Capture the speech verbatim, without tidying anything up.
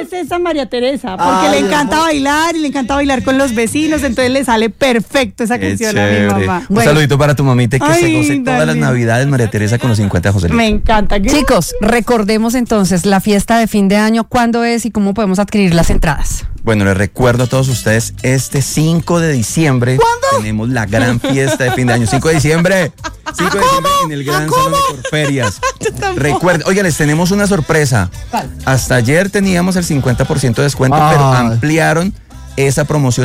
es esa María Teresa, porque Ay, le encanta amor. bailar y le encanta bailar con los vecinos, entonces le sale perfecto esa Qué canción a mi chévere. mamá. Un Bueno, saludito para tu mamita y que Ay, se goce todas las dale. navidades, María Teresa, con los cincuenta de José Luis. me encanta. ¿Qué? Chicos, recordemos entonces la fiesta de fin de año, ¿cuándo es y cómo podemos adquirir las entradas? Bueno, les recuerdo a todos ustedes, este cinco de diciembre tenemos la gran fiesta de fin de año. cinco de diciembre. cinco de diciembre en el Gran Salón de Corferias. Recuerden, oigan, les tenemos una sorpresa. Hasta ayer teníamos el cincuenta por ciento de descuento, pero Ay. ampliaron esa promoción